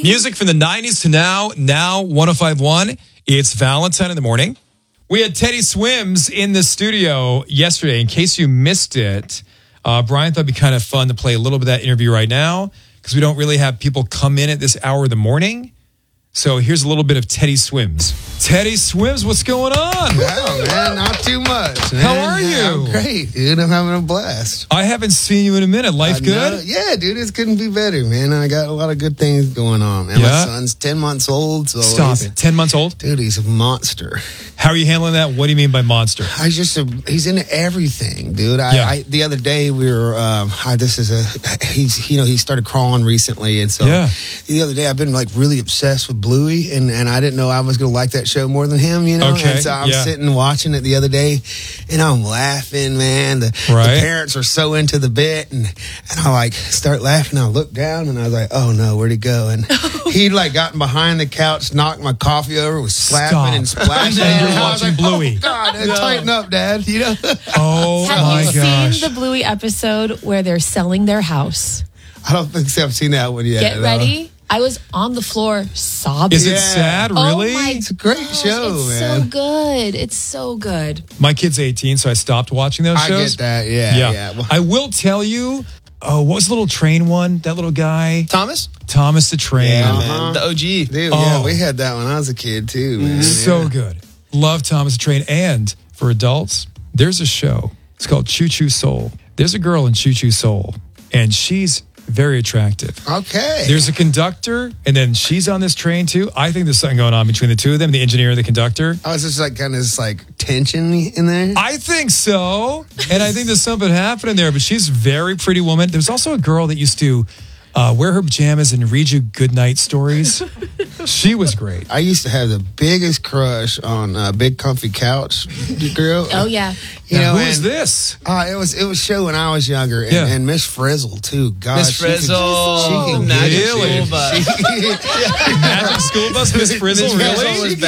Music from the 90s to now 105.1. It's Valentine in the morning. We had Teddy Swims in the studio yesterday. In case you missed it, Brian thought it'd be kind of fun to play a little bit of that interview right now because we don't really have people come in at this hour of the morning. So here's a little bit of Teddy Swims. Teddy Swims, what's going on? Wow, man, not too much. Man. How are you? I'm great, dude. I'm having a blast. I haven't seen you in a minute. Life good? Yeah, dude, it couldn't be better, man. I got a lot of good things going on, man. Yeah? My son's 10 months old. So Stop it. 10 months old? Dude, he's a monster. How are you handling that? What do you mean by monster? He's into everything, dude. The other day we were, he started crawling recently. And so the other day I've been like really obsessed with Bluey and I didn't know I was going to like that show more than him, you know? Okay. And so I'm sitting watching it the other day and I'm laughing, man. The parents are so into the bit and I like start laughing. I look down and I was like, oh no, where'd he go? And he'd like gotten behind the couch, knocked my coffee over, was slapping and splashing. And you're watching Bluey. Oh God, tighten up, Dad. You know? Oh my gosh. Have you seen the Bluey episode where they're selling their house? I don't think so. I've seen that one yet. Get ready. I was on the floor sobbing. Is it sad, really? Oh my It's a great show, it's man. so good. It's so good. My kid's 18, so I stopped watching those shows. I get that, yeah. Well, I will tell you, what was the little train one? That little guy? Thomas the Train. Yeah, man. The OG. dude, yeah, we had that when I was a kid, too, man. So good. Love Thomas the Train. And for adults, there's a show. It's called Choo Choo Soul. There's a girl in Choo Choo Soul, and she's very attractive. Okay. There's a conductor, and then she's on this train, too. I think there's something going on between the two of them, the engineer and the conductor. Oh, it's just like kind of this like tension in there? I think so. And I think there's something happening there, but she's a very pretty woman. There's also a girl that used to wear her pajamas and read you goodnight stories. She was great. I used to have the biggest crush on Big Comfy Couch girl. Oh, yeah. You know, Who is this? It was show when I was younger, and Miss Frizzle too. God, Miss Frizzle, she can Magic Really? School Bus. Magic School Bus, Miss Frizzle, Miss Frizzle really? was